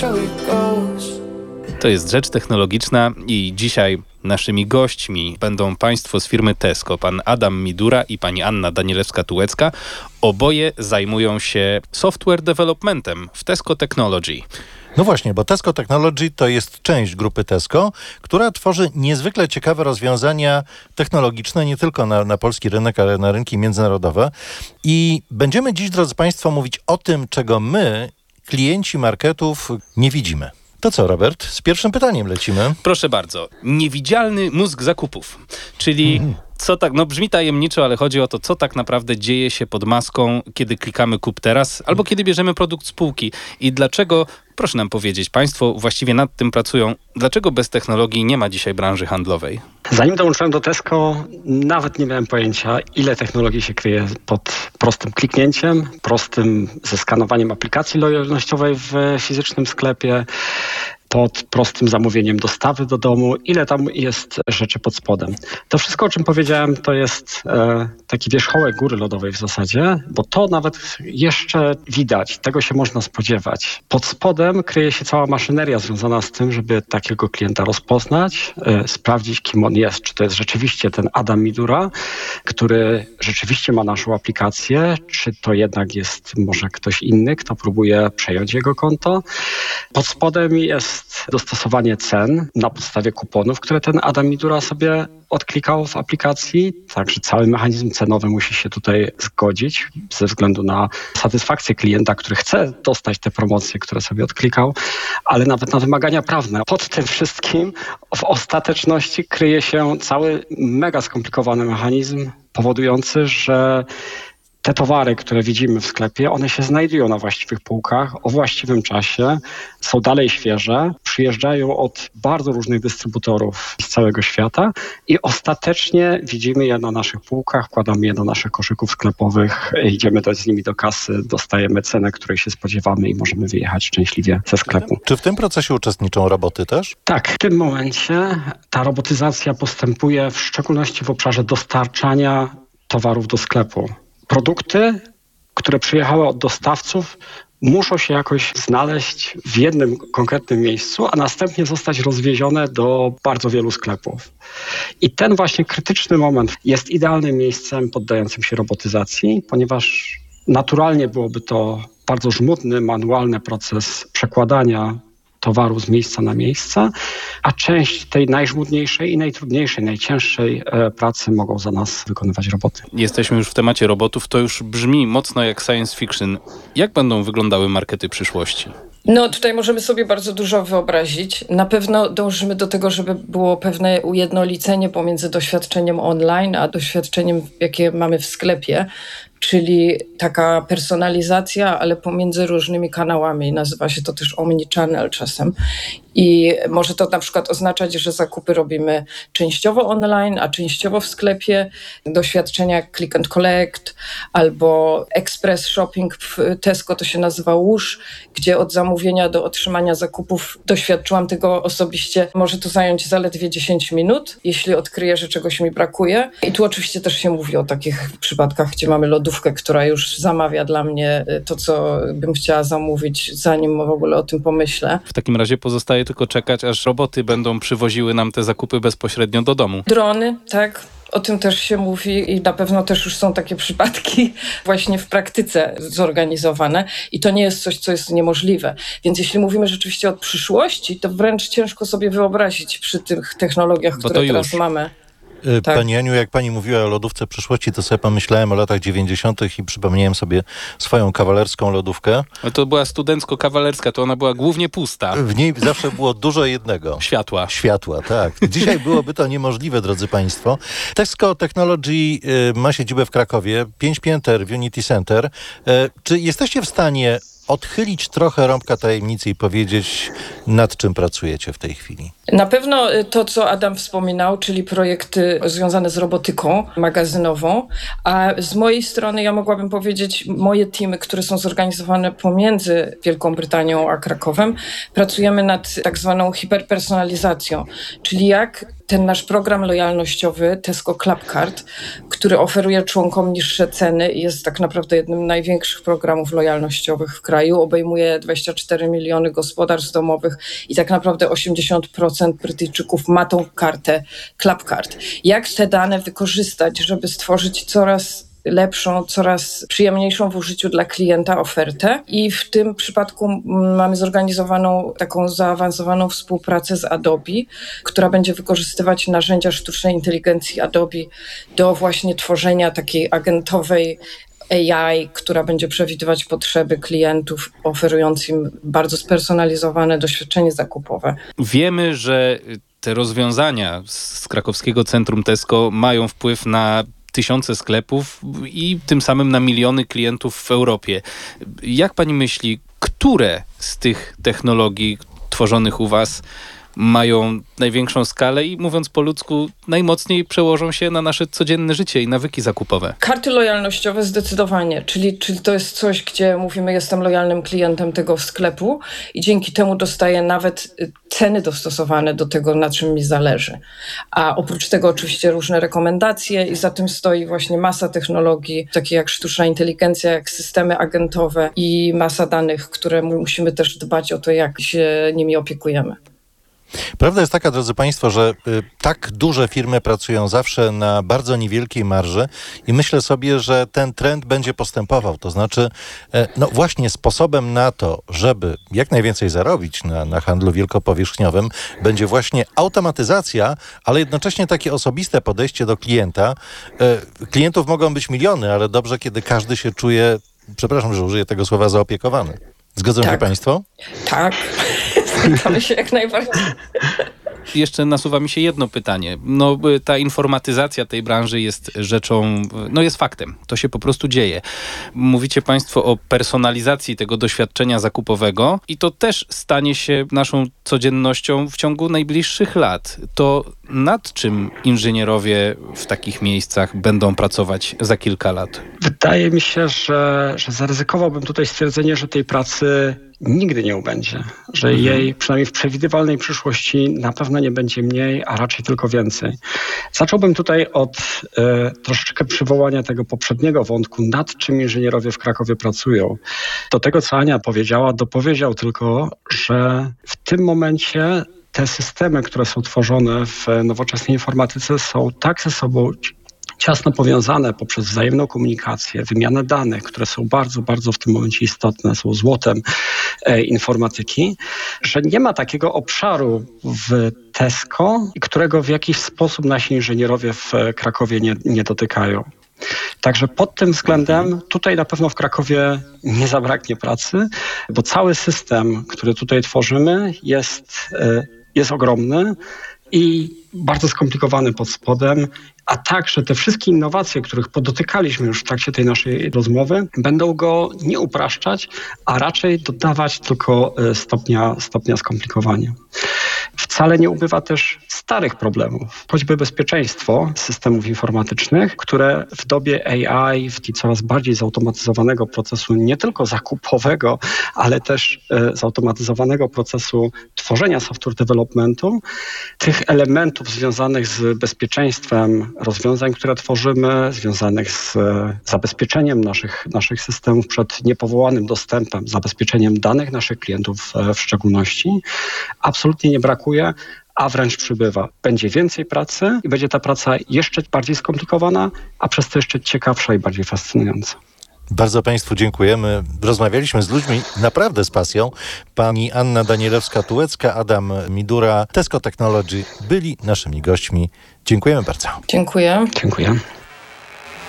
To jest Rzecz Technologiczna i dzisiaj naszymi gośćmi będą państwo z firmy Tesco, pan Adam Midura i pani Anna Danielewska-Tułecka. Oboje zajmują się software developmentem w Tesco Technology. No właśnie, bo Tesco Technology to jest część grupy Tesco, która tworzy niezwykle ciekawe rozwiązania technologiczne nie tylko na polski rynek, ale na rynki międzynarodowe. I będziemy dziś, drodzy państwo, mówić o tym, czego my, klienci marketów, nie widzimy. To co, Robert? Z pierwszym pytaniem lecimy. Proszę bardzo. Niewidzialny mózg zakupów, czyli co tak, no brzmi tajemniczo, ale chodzi o to, co tak naprawdę dzieje się pod maską, kiedy klikamy kup teraz, albo kiedy bierzemy produkt z półki. I dlaczego, proszę nam powiedzieć, państwo właściwie nad tym pracują, dlaczego bez technologii nie ma dzisiaj branży handlowej? Zanim dołączyłem do Tesco, nawet nie miałem pojęcia, ile technologii się kryje pod prostym kliknięciem, prostym zeskanowaniem aplikacji lojalnościowej w fizycznym sklepie, pod prostym zamówieniem dostawy do domu, ile tam jest rzeczy pod spodem. To wszystko, o czym powiedziałem, to jest taki wierzchołek góry lodowej w zasadzie, bo to nawet jeszcze widać, tego się można spodziewać. Pod spodem kryje się cała maszyneria związana z tym, żeby takiego klienta rozpoznać, sprawdzić, kim on jest, czy to jest rzeczywiście ten Adam Midura, który rzeczywiście ma naszą aplikację, czy to jednak jest może ktoś inny, kto próbuje przejąć jego konto. Pod spodem jest dostosowanie cen na podstawie kuponów, które ten Adam Midura sobie odklikał w aplikacji. Także cały mechanizm cenowy musi się tutaj zgodzić ze względu na satysfakcję klienta, który chce dostać te promocje, które sobie odklikał, ale nawet na wymagania prawne. Pod tym wszystkim w ostateczności kryje się cały mega skomplikowany mechanizm powodujący, że te towary, które widzimy w sklepie, one się znajdują na właściwych półkach o właściwym czasie, są dalej świeże, przyjeżdżają od bardzo różnych dystrybutorów z całego świata i ostatecznie widzimy je na naszych półkach, wkładamy je do naszych koszyków sklepowych, idziemy z nimi do kasy, dostajemy cenę, której się spodziewamy i możemy wyjechać szczęśliwie ze sklepu. Czy w tym procesie uczestniczą roboty też? Tak, w tym momencie ta robotyzacja postępuje w szczególności w obszarze dostarczania towarów do sklepu. Produkty, które przyjechały od dostawców, muszą się jakoś znaleźć w jednym konkretnym miejscu, a następnie zostać rozwiezione do bardzo wielu sklepów. I ten właśnie krytyczny moment jest idealnym miejscem poddającym się robotyzacji, ponieważ naturalnie byłoby to bardzo żmudny, manualny proces przekładania towaru z miejsca na miejsce, a część tej najżmudniejszej i najtrudniejszej, najcięższej pracy mogą za nas wykonywać roboty. Jesteśmy już w temacie robotów, to już brzmi mocno jak science fiction. Jak będą wyglądały markety przyszłości? No tutaj możemy sobie bardzo dużo wyobrazić. Na pewno dążymy do tego, żeby było pewne ujednolicenie pomiędzy doświadczeniem online, a doświadczeniem, jakie mamy w sklepie. Czyli taka personalizacja, ale pomiędzy różnymi kanałami. Nazywa się to też omnichannel czasem. I może to na przykład oznaczać, że zakupy robimy częściowo online, a częściowo w sklepie. Doświadczenia click and collect albo express shopping w Tesco, to się nazywa Whoosh, gdzie od zamówienia do otrzymania zakupów doświadczyłam tego osobiście. Może to zająć zaledwie 10 minut, jeśli odkryję, że czegoś mi brakuje. I tu oczywiście też się mówi o takich przypadkach, gdzie mamy lodówkę, która już zamawia dla mnie to, co bym chciała zamówić, zanim w ogóle o tym pomyślę. W takim razie pozostaje tylko czekać, aż roboty będą przywoziły nam te zakupy bezpośrednio do domu. Drony, tak. O tym też się mówi i na pewno też już są takie przypadki właśnie w praktyce zorganizowane i to nie jest coś, co jest niemożliwe. Więc jeśli mówimy rzeczywiście o przyszłości, to wręcz ciężko sobie wyobrazić przy tych technologiach, które teraz mamy. Tak. Pani Aniu, jak pani mówiła o lodówce przyszłości, to sobie pomyślałem o latach 90. i przypomniałem sobie swoją kawalerską lodówkę. Ale to była studencko-kawalerska, to ona była głównie pusta. W niej zawsze było dużo jednego. Światła, tak. Dzisiaj byłoby to niemożliwe, drodzy państwo. Tesco Technology ma siedzibę w Krakowie, 5 pięter w Unity Center. Czy jesteście w stanie odchylić trochę rąbka tajemnicy i powiedzieć, nad czym pracujecie w tej chwili? Na pewno to, co Adam wspominał, czyli projekty związane z robotyką magazynową, a z mojej strony ja mogłabym powiedzieć, moje teamy, które są zorganizowane pomiędzy Wielką Brytanią a Krakowem, pracujemy nad tak zwaną hiperpersonalizacją, czyli jak ten nasz program lojalnościowy Tesco Clubcard, który oferuje członkom niższe ceny i jest tak naprawdę jednym z największych programów lojalnościowych w kraju, obejmuje 24 miliony gospodarstw domowych i tak naprawdę 80% Brytyjczyków ma tą kartę Clubcard. Jak te dane wykorzystać, żeby stworzyć coraz lepszą, coraz przyjemniejszą w użyciu dla klienta ofertę i w tym przypadku mamy zorganizowaną taką zaawansowaną współpracę z Adobe, która będzie wykorzystywać narzędzia sztucznej inteligencji Adobe do właśnie tworzenia takiej agentowej AI, która będzie przewidywać potrzeby klientów, oferując im bardzo spersonalizowane doświadczenie zakupowe. Wiemy, że te rozwiązania z krakowskiego centrum Tesco mają wpływ na tysiące sklepów i tym samym na miliony klientów w Europie. Jak pani myśli, które z tych technologii tworzonych u was mają największą skalę i mówiąc po ludzku, najmocniej przełożą się na nasze codzienne życie i nawyki zakupowe? Karty lojalnościowe zdecydowanie, czyli to jest coś, gdzie mówimy, jestem lojalnym klientem tego sklepu i dzięki temu dostaję nawet ceny dostosowane do tego, na czym mi zależy. A oprócz tego oczywiście różne rekomendacje i za tym stoi właśnie masa technologii, takie jak sztuczna inteligencja, jak systemy agentowe i masa danych, które musimy też dbać o to, jak się nimi opiekujemy. Prawda jest taka, drodzy Państwo, że tak duże firmy pracują zawsze na bardzo niewielkiej marży i myślę sobie, że ten trend będzie postępował. To znaczy, no właśnie sposobem na to, żeby jak najwięcej zarobić na handlu wielkopowierzchniowym, będzie właśnie automatyzacja, ale jednocześnie takie osobiste podejście do klienta. Klientów mogą być miliony, ale dobrze, kiedy każdy się czuje, przepraszam, że użyję tego słowa, zaopiekowany. Zgodzą się Państwo? Tak. Zgadzamy się jak najbardziej. Jeszcze nasuwa mi się jedno pytanie. No, ta informatyzacja tej branży jest rzeczą, no jest faktem. To się po prostu dzieje. Mówicie Państwo o personalizacji tego doświadczenia zakupowego i to też stanie się naszą codziennością w ciągu najbliższych lat. To nad czym inżynierowie w takich miejscach będą pracować za kilka lat? Wydaje mi się, że zaryzykowałbym tutaj stwierdzenie, że tej pracy nigdy nie ubędzie, że jej przynajmniej w przewidywalnej przyszłości na pewno nie będzie mniej, a raczej tylko więcej. Zacząłbym tutaj od troszeczkę przywołania tego poprzedniego wątku, nad czym inżynierowie w Krakowie pracują. Do tego, co Ania powiedziała, dopowiedział tylko, że w tym momencie te systemy, które są tworzone w nowoczesnej informatyce, są tak ze sobą ciasno powiązane poprzez wzajemną komunikację, wymianę danych, które są bardzo, bardzo w tym momencie istotne, są złotem informatyki, że nie ma takiego obszaru w Tesco, którego w jakiś sposób nasi inżynierowie w Krakowie nie dotykają. Także pod tym względem tutaj na pewno w Krakowie nie zabraknie pracy, bo cały system, który tutaj tworzymy, jest ogromny i bardzo skomplikowany pod spodem, a także te wszystkie innowacje, których podotykaliśmy już w trakcie tej naszej rozmowy, będą go nie upraszczać, a raczej dodawać tylko stopnia skomplikowania. Wcale nie ubywa też starych problemów, choćby bezpieczeństwo systemów informatycznych, które w dobie AI, w coraz bardziej zautomatyzowanego procesu nie tylko zakupowego, ale też zautomatyzowanego procesu tworzenia software developmentu, tych elementów związanych z bezpieczeństwem rozwiązań, które tworzymy, związanych z zabezpieczeniem naszych systemów przed niepowołanym dostępem, zabezpieczeniem danych naszych klientów w szczególności, absolutnie nie brakuje, a wręcz przybywa. Będzie więcej pracy i będzie ta praca jeszcze bardziej skomplikowana, a przez to jeszcze ciekawsza i bardziej fascynująca. Bardzo Państwu dziękujemy. Rozmawialiśmy z ludźmi naprawdę z pasją. Pani Anna Danielewska-Tułecka, Adam Midura, Tesco Technology byli naszymi gośćmi. Dziękujemy bardzo. Dziękuję. Dziękuję.